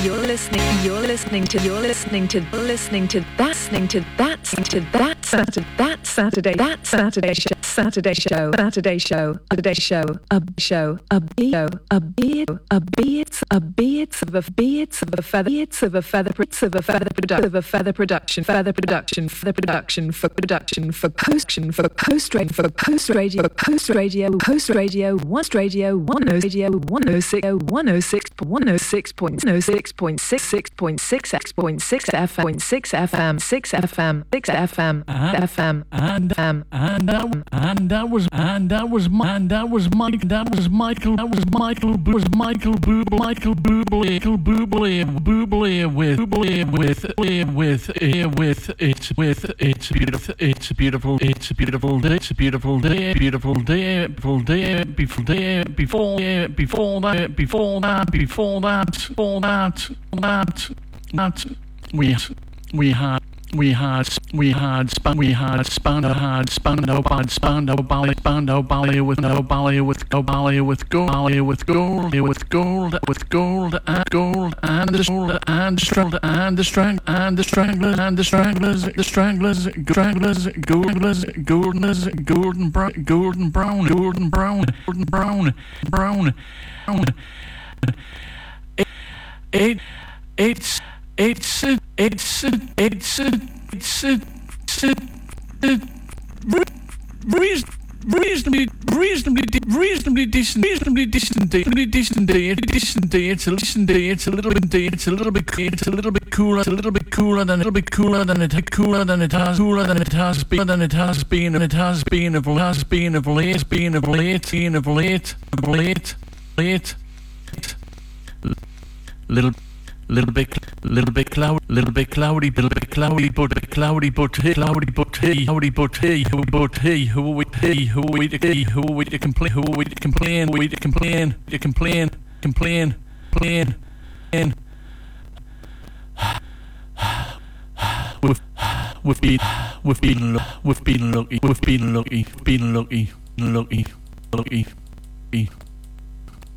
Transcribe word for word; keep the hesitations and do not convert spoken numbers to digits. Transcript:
you're listening, you're listening to, you're listening to, listening to, that's listening to, that's to, that Saturday, that Saturday, that Saturday show, Saturday show, Saturday show, Saturday show, a show, a bio, a beard, a beards, a beards of a beards of a feather, beards of a feather, beards of a feather production, of a feather production, feather production, feather production, for production, for post, for post radio, for post radio, post radio, post radio, one radio, one radio, one oh six, one oh six, one oh six point oh six point six six point six x point six f point six f m six f m six f m f m and um and that and that was and that was and that was Mike that was Michael that was Michael was Michael Bublé Michael Bublé Bublé Bublé with Bublé with with with it's with it's beautiful it's beautiful it's a beautiful day it's a beautiful day beautiful day beautiful day before day before before that before that before that before that that that we we had we had we had span we had spando had spando bad spando ballet spando ballet with no ballet with go ballet with go ballet with gold with gold with gold and gold and the gold and the strangled and the strang and the stranglers and the stranglers the stranglers stranglers goldeners goldeners golden brown golden brown golden brown golden brown brown brown eight eight It's it's it's it's reasonably reasonably reasonably decent reasonably decent day reasonably decent day it's a decent day it's a decent day it's a little bit day it's a little bit it's a little bit cooler it's a little bit cooler than a little bit cooler than it cooler than it has cooler than it has been than it has been and it has been of has been of late been of late been of late of late late little Little bit, little bit cloudy, little bit cloudy, little bit cloudy, but cloudy, but hey, cloudy, but hey, cloudy, but hey, who, but hey, who we, hey, who we, hey, who we to complain, who we to complain, we to complain, to complain, complain, complain, and we've, we've been, we've been, we've been lucky, we've been lucky, been lucky, lucky, lucky, lucky.